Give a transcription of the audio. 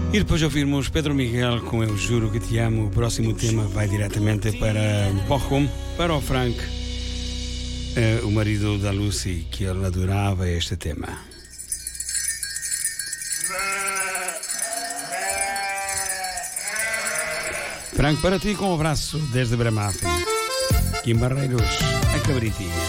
E depois de ouvirmos Pedro Miguel com Eu Juro Que Te Amo, o próximo tema vai diretamente para o Porrom, para o Frank, o marido da Lucy, que ele adorava este tema. Frank, para ti com um abraço desde Bramafe. Aqui em Barreiros, a cabritinha.